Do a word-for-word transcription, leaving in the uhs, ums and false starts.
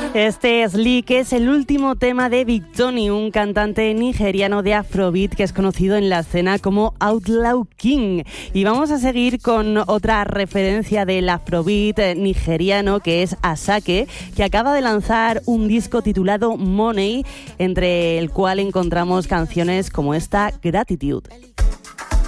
Este Slick es el último tema de Big Tony, un cantante nigeriano de Afrobeat que es conocido en la escena como Outlaw King. Y vamos a seguir con otra referencia del Afrobeat nigeriano, que es Asake, que acaba de lanzar un disco titulado Money, entre el cual encontramos canciones como esta, Gratitude.